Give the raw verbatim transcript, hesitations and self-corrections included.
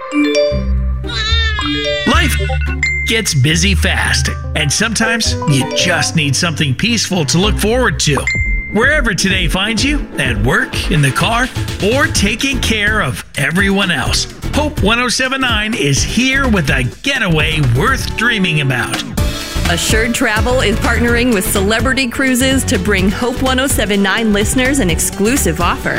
Life gets busy fast, and sometimes you just need something peaceful to look forward to. Wherever today finds you, at work, in the car, or taking care of everyone else, Hope one oh seven point nine is here with a getaway worth dreaming about. Assured Travel is partnering with Celebrity Cruises to bring Hope one oh seven point nine listeners an exclusive offer.